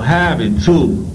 have it too.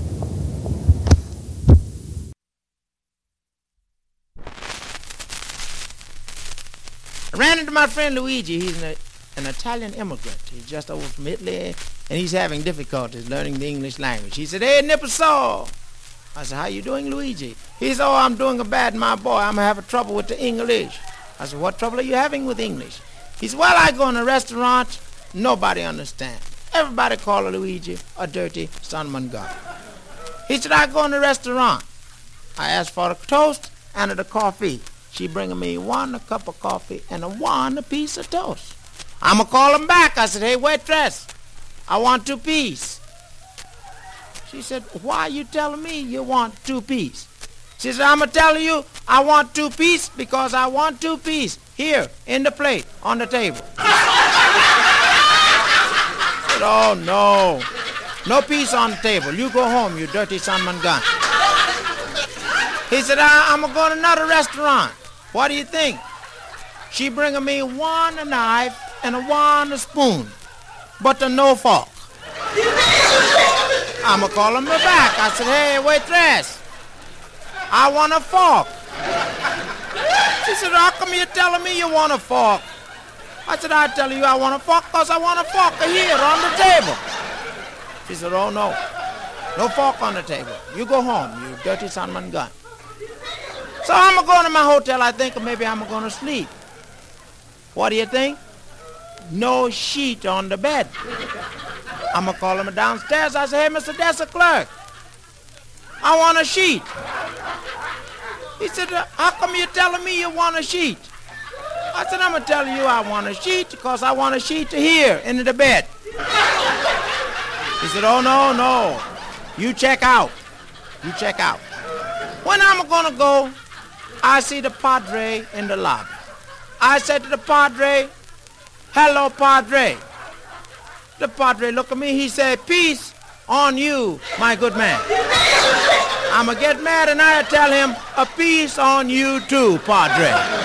I ran into my friend Luigi. He's an Italian immigrant. He's just over from Italy, and he's having difficulties learning the English language. He said, "Hey, Nippesaw." I said, "How you doing, Luigi?" He said, "Oh, I'm doing bad, my boy. I'm having trouble with the English." I said, "What trouble are you having with English?" He said, "Well, I go in a restaurant. Nobody understands. Everybody call Luigi a dirty son of a gun." He said, "I go in a restaurant. I ask for a toast and a coffee. She bringing me one cup of coffee and one piece of toast. I'm going to call him back." I said, "Hey, waitress, I want 2 pieces. She said, "Why are you telling me you want 2 pieces? She said, "I'm going to tell you I want 2 pieces because I want 2 pieces here in the plate on the table." I said, "Oh, no. No piece on the table. You go home, you dirty son of a gun." He said, "I'm going to go to another restaurant. What do you think? She bringing me 1 knife and 1 spoon, but no fork." I'm going to call him back. I said, "Hey, waitress, I want a fork." She said, "How come you telling me you want a fork?" I said, "I tell you I want a fork because I want a fork here on the table." She said, "Oh, no. No fork on the table. You go home, you dirty son of a gun." So I'm going to go to my hotel. I think maybe I'm going to sleep. What do you think? No sheet on the bed. I'm going to call him downstairs. I say, "Hey, Mr. Desk Clerk, I want a sheet." He said, "How come you telling me you want a sheet?" I said, "I'm going to tell you I want a sheet because I want a sheet here in the bed." He said, "Oh, no. You check out. You check out." When I'm going to go, I see the Padre in the lobby. I said to the Padre, "Hello, Padre." The Padre looked at me. He said, "Peace on you, my good man." I'm going to get mad and I tell him, "A peace on you too, Padre."